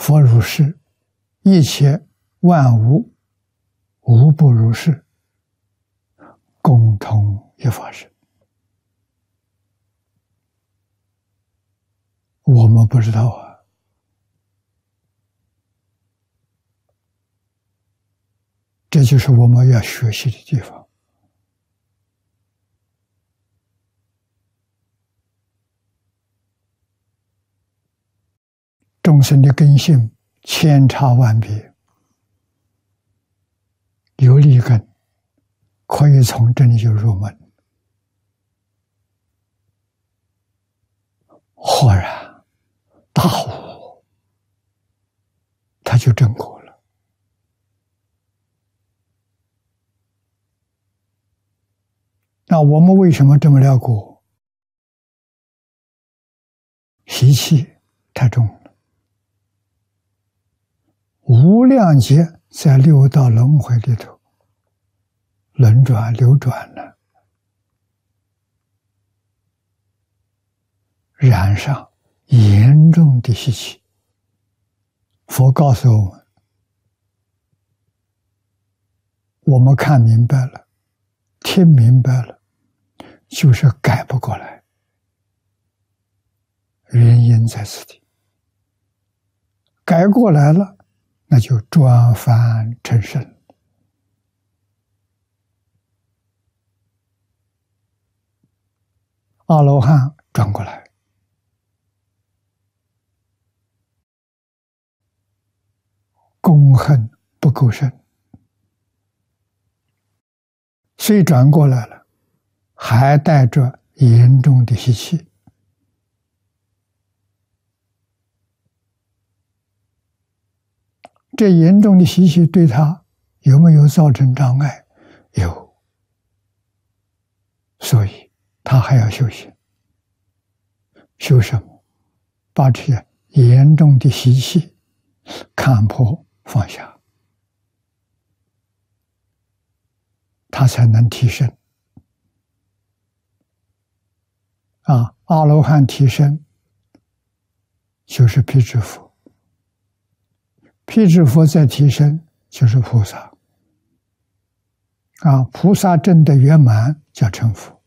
佛如是，一切万物无不如是，共同一法身。我们不知道啊，这就是我们要学习的地方。众生的根性千差万别，有利根可以从这里就入门，豁然大悟，他就证果了。那我们为什么这么了果？习气太重了。无量劫在六道轮回里头轮转流转了，染上严重的习气。佛告诉我们，我们看明白了，听明白了，就是改不过来，原因在此地。改过来了，那就转凡成圣。阿罗汉转过来，功恨不够深，虽转过来了，还带着严重的习气。这严重的习气对他有没有造成障碍？有，所以他还要修行。修什么？把这些严重的习气看破放下，他才能提升。阿罗汉提升就是辟支佛。辟支佛再提升就是菩萨，菩萨证的圆满叫成佛。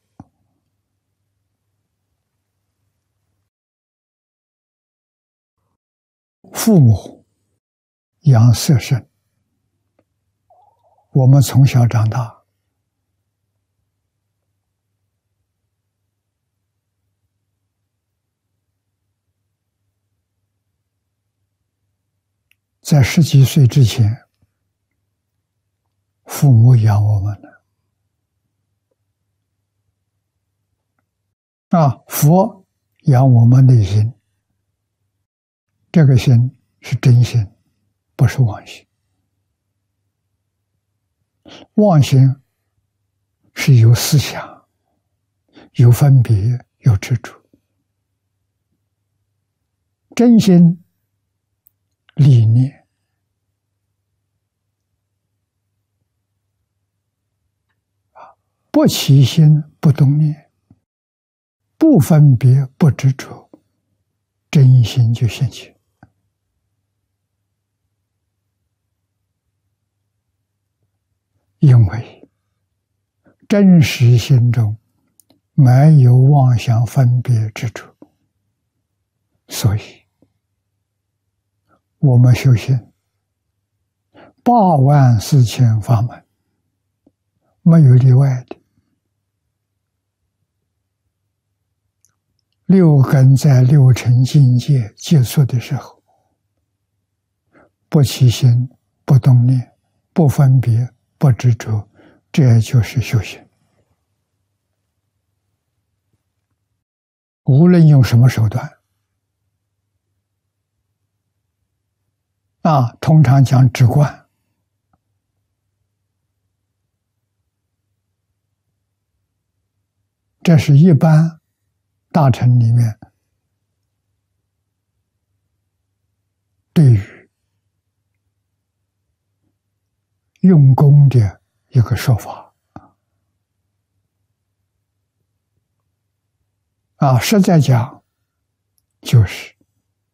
父母养色身，我们从小长大，在10几岁之前，父母养我们了。佛养我们内心，这个心是真心，不是妄心。妄心是有思想、有分别、有执着。真心理念，不起心不动念，不分别不执着，真心就现起。因为真实心中没有妄想分别执着，所以我们修行84000法门，没有例外的。六根在六尘境界接触的时候，不起心不动念，不分别不执着，这就是修行。无论用什么手段，通常讲止观，这是一般大乘里面对于用功的一个说法。实在讲，就是